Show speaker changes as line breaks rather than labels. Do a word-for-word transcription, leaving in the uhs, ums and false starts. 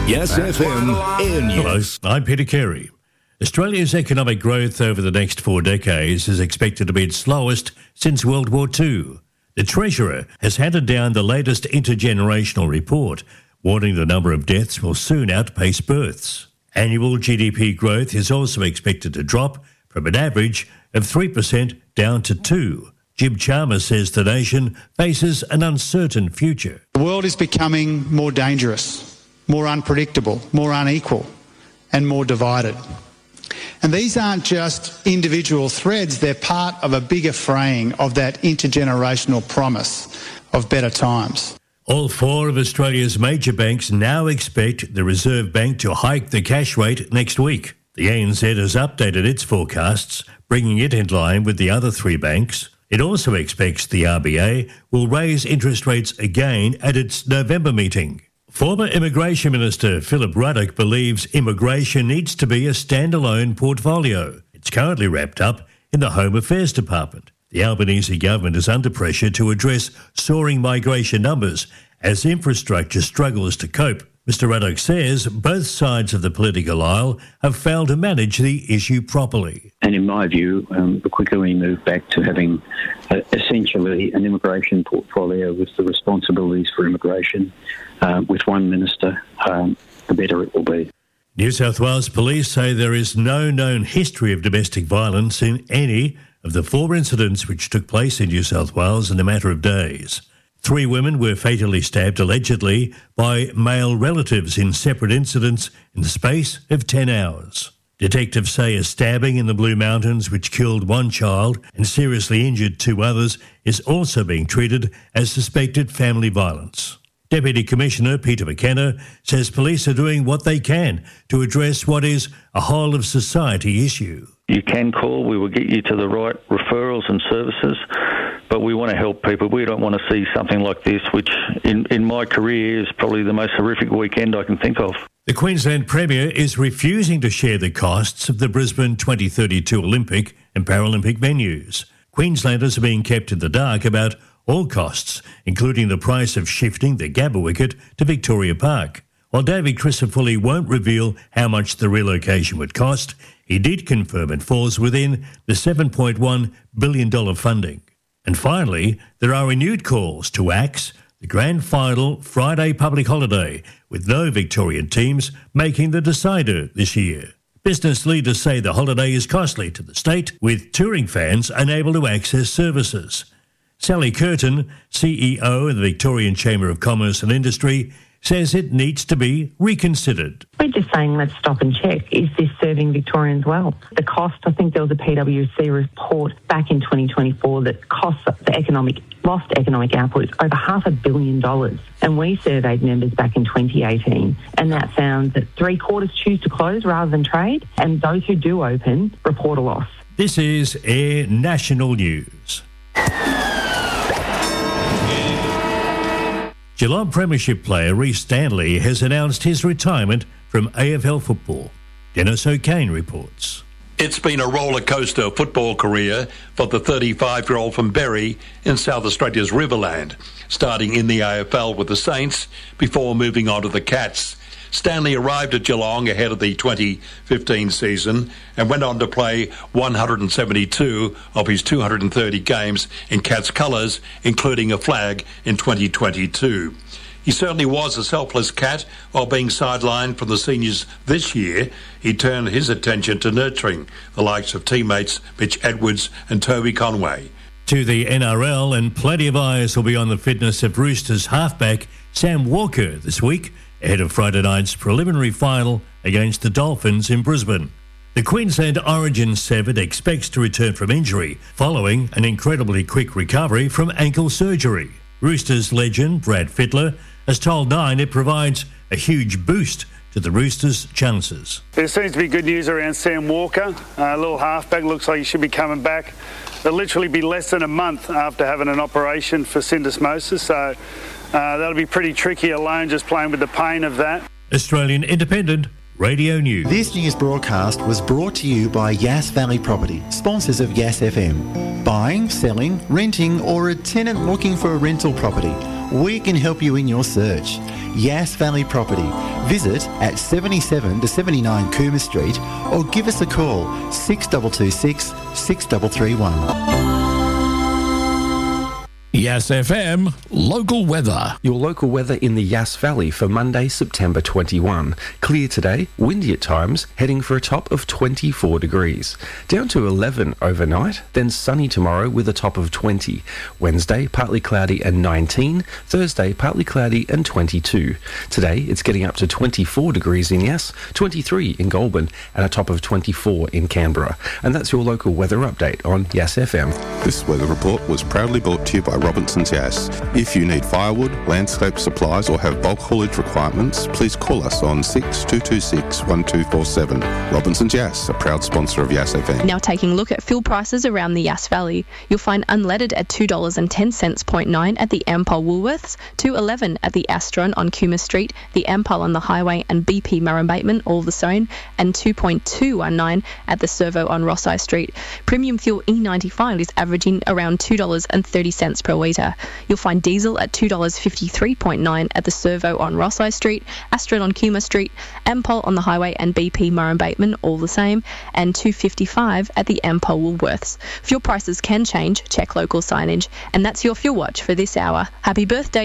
Yes F M in you.
Hello, I'm Peter Carey. Australia's economic growth over the next four decades is expected to be its slowest since World War Two. The Treasurer has handed down the latest intergenerational report, warning the number of deaths will soon outpace births. Annual G D P growth is also expected to drop from an average of three percent down to two percent. Jim Chalmers says the nation faces an uncertain future.
The world is becoming more dangerous, more unpredictable, more unequal, and more divided. And these aren't just individual threads, they're part of a bigger fraying of that intergenerational promise of better times.
All four of Australia's major banks now expect the Reserve Bank to hike the cash rate next week. The A N Z has updated its forecasts, bringing it in line with the other three banks. It also expects the R B A will raise interest rates again at its November meeting. Former Immigration Minister Philip Ruddock believes immigration needs to be a standalone portfolio. It's currently wrapped up in the Home Affairs Department. The Albanese government is under pressure to address soaring migration numbers as infrastructure struggles to cope. Mister Ruddock says both sides of the political aisle have failed to manage the issue properly.
And in my view, um, the quicker we move back to having uh, essentially an immigration portfolio with the responsibilities for immigration uh, with one minister, um, the better it will be.
New South Wales police say there is no known history of domestic violence in any of the four incidents which took place in New South Wales in a matter of days. Three women were fatally stabbed, allegedly, by male relatives in separate incidents in the space of ten hours. Detectives say a stabbing in the Blue Mountains, which killed one child and seriously injured two others, is also being treated as suspected family violence. Deputy Commissioner Peter McKenna says police are doing what they can to address what is a whole-of-society issue.
You can call, we will get you to the right referrals and services, but we want to help people. We don't want to see something like this, which in, in my career is probably the most horrific weekend I can think of.
The Queensland Premier is refusing to share the costs of the Brisbane twenty thirty-two Olympic and Paralympic venues. Queenslanders are being kept in the dark about all costs, including the price of shifting the Gabba wicket to Victoria Park. While David Crisafulli won't reveal how much the relocation would cost, he did confirm it falls within the seven point one billion dollars funding. And finally, there are renewed calls to axe the grand final Friday public holiday, with no Victorian teams making the decider this year. Business leaders say the holiday is costly to the state, with touring fans unable to access services. Sally Curtin, C E O of the Victorian Chamber of Commerce and Industry, says it needs to be reconsidered.
We're just saying let's stop and check. Is this serving Victorians well? The cost, I think there was a P W C report back in twenty twenty-four that costs the economic, lost economic output over half a billion dollars. And we surveyed members back in twenty eighteen, and that found that three quarters choose to close rather than trade, and those who do open report a loss.
This is Air National News. Geelong Premiership player Reece Stanley has announced his retirement from A F L football. Dennis O'Kane reports.
It's been a roller coaster football career for the thirty-five-year-old from Berry in South Australia's Riverland, starting in the A F L with the Saints before moving on to the Cats. Stanley arrived at Geelong ahead of the twenty fifteen season and went on to play one hundred seventy-two of his two hundred thirty games in Cats colours, including a flag in twenty twenty-two. He certainly was a selfless Cat. While being sidelined from the seniors this year, he turned his attention to nurturing the likes of teammates Mitch Edwards and Toby Conway.
To the N R L, and plenty of eyes will be on the fitness of Roosters halfback Sam Walker this week, ahead of Friday night's preliminary final against the Dolphins in Brisbane. The Queensland Origin seven expects to return from injury following an incredibly quick recovery from ankle surgery. Roosters legend Brad Fittler has told Nine it provides a huge boost to the Roosters' chances.
There seems to be good news around Sam Walker. A little halfback, looks like he should be coming back. It'll literally be less than a month after having an operation for syndesmosis, so Uh, that'll be pretty tricky alone, just playing with the pain of that.
Australian Independent Radio News.
This news broadcast was brought to you by Yass Valley Property, sponsors of Yass F M. Buying, selling, renting, or a tenant looking for a rental property. We can help you in your search. Yass Valley Property. Visit at seventy-seven to seventy-nine Coomer Street or give us a call six two two six, six three three one.
Yass F M local weather.
Your local weather in the Yass Valley for Monday, September twenty-first. Clear today, windy at times, heading for a top of twenty-four degrees. Down to eleven overnight, then sunny tomorrow with a top of twenty. Wednesday, partly cloudy and nineteen. Thursday, partly cloudy and twenty-two. Today, it's getting up to twenty-four degrees in Yass, twenty-three in Goulburn, and a top of twenty-four in Canberra. And that's your local weather update on Yass F M.
This weather report was proudly brought to you by Robinson's Yass. If you need firewood, landscape supplies or have bulk haulage requirements, please call us on six two two six, one two four seven. Robinson's Yass, a proud sponsor of Yass F M.
Now taking a look at fuel prices around the Yass Valley. You'll find unleaded at two dollars and ten cents point nine at the Ampol Woolworths, two dollars eleven at the Astron on Coomer Street, the Ampol on the Highway and B P Murrumbateman, all the same, and two point two one nine at the Servo on Rossai Street. Premium fuel E ninety-five is averaging around two dollars and thirty cents per litre. You'll find diesel at two dollars fifty-three point nine at the Servo on Rossai Street, Astron on Coomer Street, Ampol on the Highway and B P Murrumbateman, all the same, and two dollars fifty-five at the Ampol Woolworths. Fuel prices can change, check local signage, and that's your Fuel Watch for this hour. Happy birthday